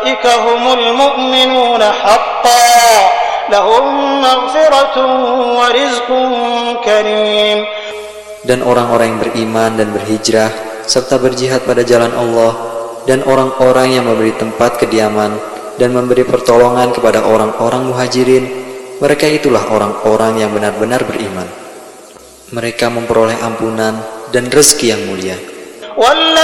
أولئك هم المؤمنون حقا لهم مغفرة ورزق كريم. Dan orang-orang yang beriman dan berhijrah serta berjihad pada jalan Allah, dan orang-orang yang memberi tempat kediaman dan memberi pertolongan kepada orang-orang muhajirin, mereka itulah orang-orang yang benar-benar beriman. Mereka memperoleh ampunan dan rezeki yang mulia.